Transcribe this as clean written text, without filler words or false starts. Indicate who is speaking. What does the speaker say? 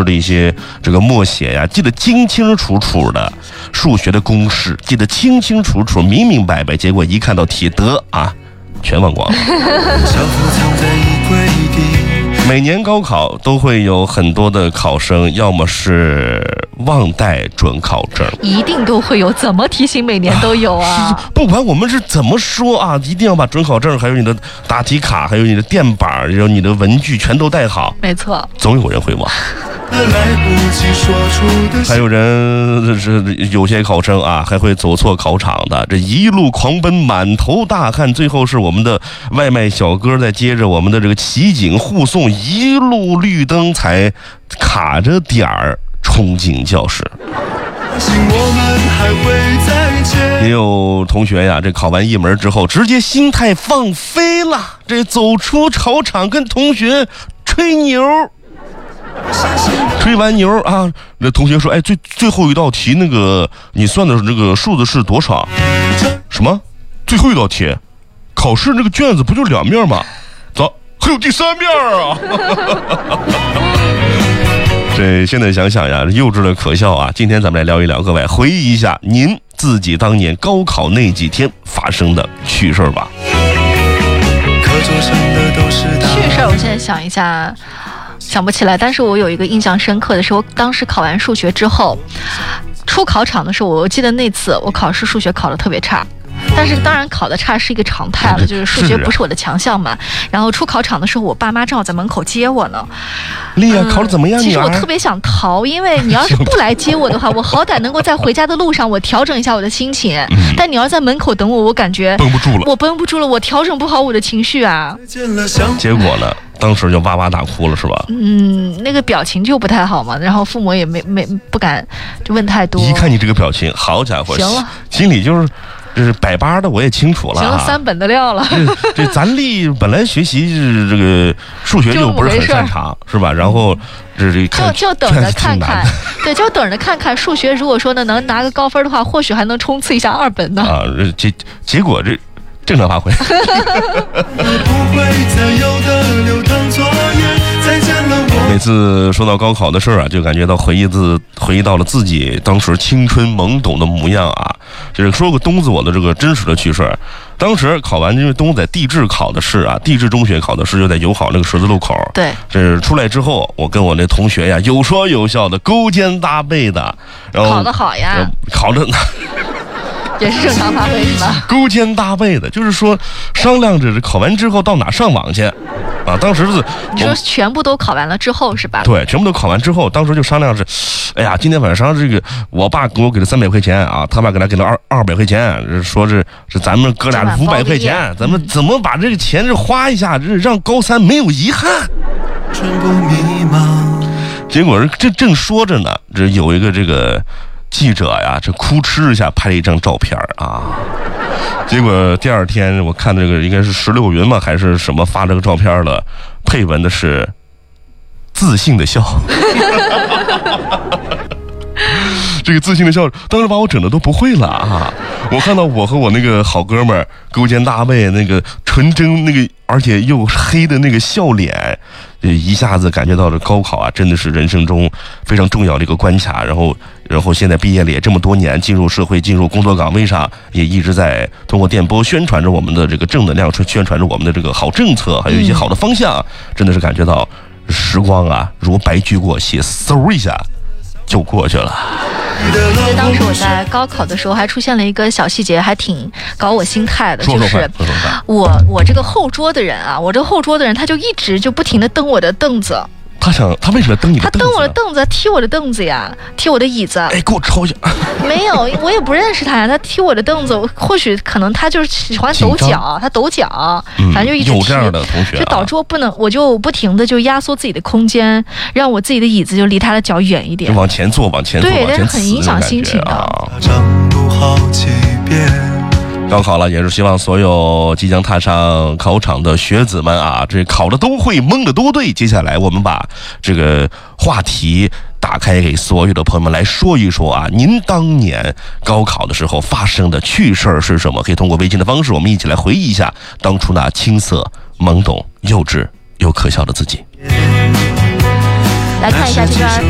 Speaker 1: 试的一些这个默写呀，记得清清楚楚的，数学的公式记得清清楚楚、明明白白，结果一看到题得啊，全忘光了。每年高考都会有很多的考生，要么是忘带准考证，
Speaker 2: 一定都会有，怎么提醒每年都有啊？
Speaker 1: 不管我们是怎么说啊，一定要把准考证，还有你的答题卡，还有你的垫板，还有你的文具全都带好。
Speaker 2: 没错，
Speaker 1: 总有人会忘。还有人有些考生啊，还会走错考场的，这一路狂奔，满头大汗，最后是我们的外卖小哥在接着我们的这个骑警护送，一路绿灯才卡着点儿冲进教室。也有同学呀，这考完一门之后，直接心态放飞了，这走出考场跟同学吹牛。吹完牛啊，那同学说：“哎，最后一道题那个你算的这个数字是多少？什么？最后一道题，考试那个卷子不就2面吗？走，还有第3面啊！”这现在想想呀，幼稚的可笑啊！今天咱们来聊一聊，各位回忆一下您自己当年高考那几天发生的趣事吧。
Speaker 2: 趣事我现在想一下。想不起来，但是我有一个印象深刻的是，我当时考完数学之后，出考场的时候，我记得那次我考试数学考得特别差，但是当然考得差是一个常态了，就是数学不是我的强项嘛。然后出考场的时候，我爸妈正好在门口接我呢。
Speaker 1: 丽亚考得怎么样？
Speaker 2: 其实我特别想逃，因为你要是不来接我的话，我好歹能够在回家的路上我调整一下我的心情。但你要在门口等我，我感觉
Speaker 1: 绷不住了，
Speaker 2: 我绷不住了，我调整不好我的情绪啊。
Speaker 1: 结果呢？当时就哇哇大哭了是吧？
Speaker 2: 那个表情就不太好嘛，然后父母也不敢就问太多。
Speaker 1: 一看你这个表情，好家伙，
Speaker 2: 行了，
Speaker 1: 心里就是百八的，我也清楚了。
Speaker 2: 行了，3本的料了。
Speaker 1: 这咱丽本来学习是这个数学就不是很擅长，是吧？然后
Speaker 2: 就等着看看，对，就等着看看数学。如果说呢能拿个高分的话，或许还能冲刺一下2本呢。啊，
Speaker 1: 结果这。正常发挥。每次说到高考的事儿啊，就感觉到回忆到了自己当时青春懵懂的模样啊。就是说个东子我的这个真实的趣事。当时考完，因为东在地质考的试啊，地质中学考的试就在友好那个十字路口。
Speaker 2: 对，
Speaker 1: 这出来之后，我跟我那同学呀有说有笑的，勾肩搭背的，然后
Speaker 2: 考得好呀，
Speaker 1: 考着。
Speaker 2: 也是正常发挥是吧？
Speaker 1: 勾肩搭背的，就是说商量着考完之后到哪上网去啊？当时是
Speaker 2: 你说全部都考完了之后是吧？
Speaker 1: 对，全部都考完之后，当时就商量着，哎呀，今天晚上这个我爸给我给了300块钱啊，他爸给了200块钱，说是咱们哥俩500块钱，咱们怎么把这个钱花一下，让高3没有遗憾。结果这正说着呢，这有一个这个。记者呀，这哭哧一下拍了一张照片啊，结果第2天我看这个应该是16云嘛还是什么发这个照片了，配文的是自信的笑。这个自信的笑，当时把我整的都不会了啊！我看到我和我那个好哥们儿勾肩搭背，那个纯真那个而且又黑的那个笑脸，一下子感觉到这高考啊，真的是人生中非常重要的一个关卡。然后现在毕业了也这么多年，进入社会，进入工作岗位上，也一直在通过电波宣传着我们的这个正能量，宣传着我们的这个好政策，还有一些好的方向。真的是感觉到时光啊，如白驹过隙，嗖一下就过去了。
Speaker 2: 其实当时我在高考的时候还出现了一个小细节，还挺搞我心态的，就是我这个后桌的人啊，他就一直就不停地蹬我的凳子。
Speaker 1: 他为什么蹬你的凳子？
Speaker 2: 他蹬我的凳子，踢我的凳子呀，踢我的椅子。
Speaker 1: 哎，给我抄下！
Speaker 2: 没有，我也不认识他呀。他踢我的凳子，或许可能他就是喜欢抖脚，他抖脚，反正就一直踢。
Speaker 1: 有这样的同学，
Speaker 2: 就导致我就不停的就压缩自己的空间，让我自己的椅子就离他的脚远一点，
Speaker 1: 就往前坐，对，
Speaker 2: 但是很影响心情的。
Speaker 1: 高考了，也是希望所有即将踏上考场的学子们啊，这考的都会，蒙的都对。接下来我们把这个话题打开给所有的朋友们来说一说啊，您当年高考的时候发生的趣事儿是什么？可以通过微信的方式，我们一起来回忆一下当初那青涩、懵懂、幼稚又可笑的自己。
Speaker 2: 来看一下这边